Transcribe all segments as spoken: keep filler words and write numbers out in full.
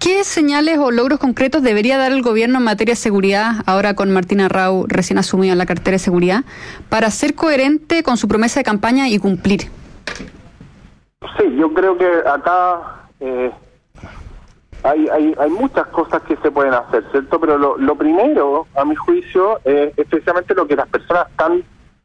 ¿Qué señales o logros concretos debería dar el gobierno en materia de seguridad, ahora con Martín Arrau recién asumido en la cartera de seguridad, para ser coherente con su promesa de campaña y cumplir? Sí, yo creo que acá eh, hay, hay hay muchas cosas que se pueden hacer, ¿cierto? Pero lo, lo primero, a mi juicio, es precisamente lo que las personas están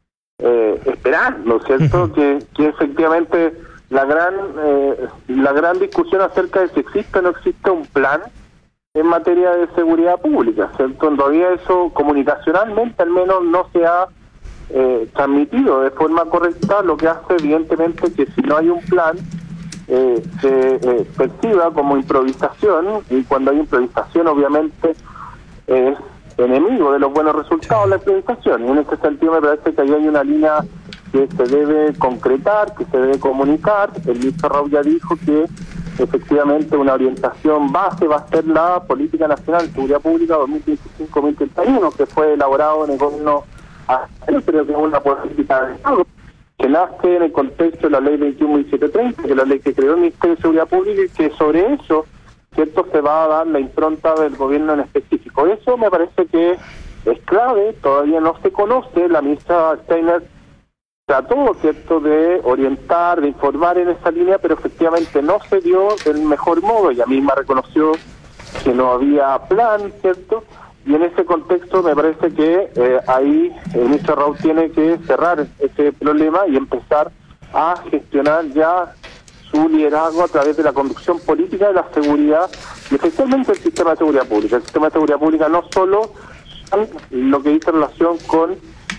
eh, esperando, ¿cierto? Uh-huh. que, que efectivamente la gran eh, la gran discusión acerca de si existe o no existe un plan en materia de seguridad pública, ¿cierto? En realidad eso comunicacionalmente al menos no se ha eh, transmitido de forma correcta, lo que hace evidentemente que si no hay un plan eh, se eh, perciba como improvisación, y cuando hay improvisación obviamente es enemigo de los buenos resultados la improvisación, y en ese sentido me parece que ahí hay una línea que se debe concretar, que se debe comunicar. El ministro Arrau ya dijo que efectivamente una orientación base va a ser la Política Nacional de Seguridad Pública dos mil veinticinco a dos mil treinta y uno, que fue elaborado en el gobierno actual, pero que es una política de Estado que nace en el contexto de la ley veintiuno mil setecientos treinta, que es la ley que creó el Ministerio de Seguridad Pública, y que sobre eso, cierto, se va a dar la impronta del gobierno en específico. Eso me parece que es clave, todavía no se conoce. La ministra Steiner trató, cierto, de orientar, de informar en esa línea, pero efectivamente no se dio del mejor modo. Ella misma reconoció que no había plan, cierto, y en ese contexto me parece que eh, ahí el ministro Arrau tiene que cerrar ese problema y empezar a gestionar ya su liderazgo a través de la conducción política de la seguridad, y especialmente el sistema de seguridad pública. El sistema de seguridad pública no solo son lo que dice relación con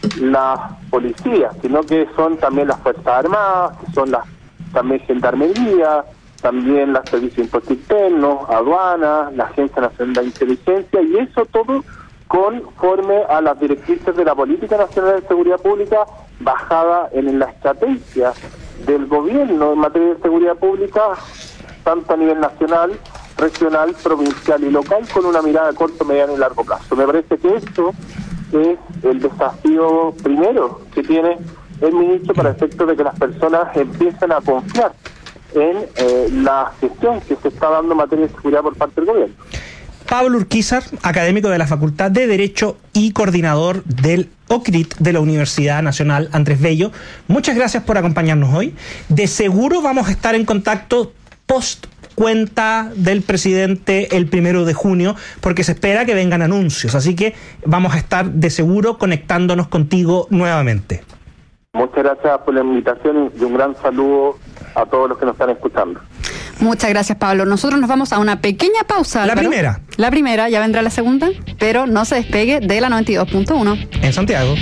la policía, sino que son también las Fuerzas Armadas, que son las también Gendarmería, también los servicios de impuestos internos, aduanas, la Agencia Nacional de Inteligencia, y eso todo conforme a las directrices de la Política Nacional de Seguridad Pública, basada en la estrategia del gobierno en materia de seguridad pública, tanto a nivel nacional, regional, provincial y local, con una mirada a corto, mediano y largo plazo. Me parece que esto es el desafío primero que tiene el ministro para efecto de que las personas empiecen a confiar en eh, la gestión que se está dando en materia de seguridad por parte del gobierno. Pablo Urquizar, académico de la Facultad de Derecho y coordinador del O C R I T de la Universidad Nacional Andrés Bello, muchas gracias por acompañarnos hoy. De seguro vamos a estar en contacto post cuenta del presidente el primero de junio, porque se espera que vengan anuncios, así que vamos a estar de seguro conectándonos contigo nuevamente. Muchas gracias por la invitación y un gran saludo a todos los que nos están escuchando. Muchas gracias, Pablo. Nosotros nos vamos a una pequeña pausa. La Álvaro. primera. La primera, ya vendrá la segunda, pero no se despegue de la noventa y dos punto uno. En Santiago.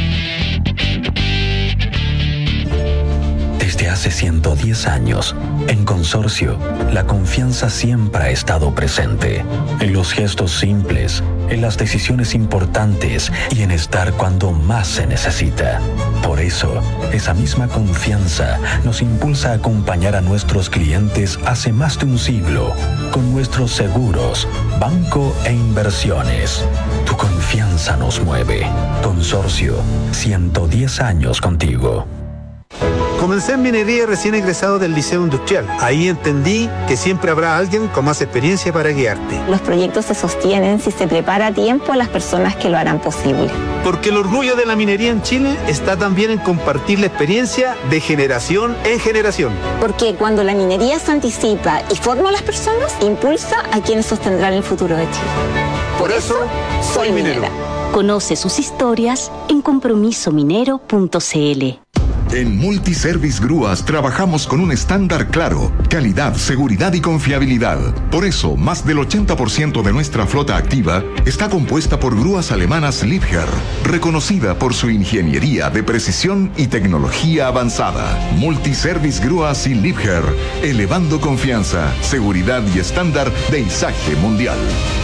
Desde hace ciento diez años, en Consorcio, la confianza siempre ha estado presente. En los gestos simples, en las decisiones importantes y en estar cuando más se necesita. Por eso, esa misma confianza nos impulsa a acompañar a nuestros clientes hace más de un siglo, con nuestros seguros, banco e inversiones. Tu confianza nos mueve. Consorcio, ciento diez años contigo. Comencé en minería recién egresado del Liceo Industrial. Ahí entendí que siempre habrá alguien con más experiencia para guiarte. Los proyectos se sostienen si se prepara a tiempo a las personas que lo harán posible. Porque el orgullo de la minería en Chile está también en compartir la experiencia de generación en generación. Porque cuando la minería se anticipa y forma a las personas, impulsa a quienes sostendrán el futuro de Chile. Por eso, soy minero. Conoce sus historias en compromiso minero punto c l. En Multiservice Grúas trabajamos con un estándar claro, calidad, seguridad y confiabilidad. Por eso, más del ochenta por ciento de nuestra flota activa está compuesta por grúas alemanas Liebherr, reconocida por su ingeniería de precisión y tecnología avanzada. Multiservice Grúas y Liebherr, elevando confianza, seguridad y estándar de izaje mundial.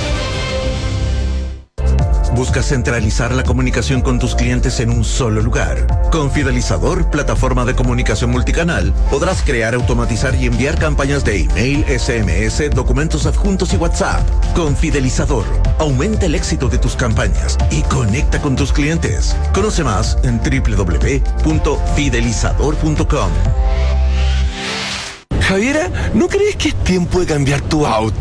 ¿Buscas centralizar la comunicación con tus clientes en un solo lugar? Con Fidelizador, plataforma de comunicación multicanal, podrás crear, automatizar y enviar campañas de email, S M S, documentos adjuntos y WhatsApp. Con Fidelizador, aumenta el éxito de tus campañas y conecta con tus clientes. Conoce más en doble u doble u doble u punto fidelizador punto com. Javiera, ¿no crees que es tiempo de cambiar tu auto?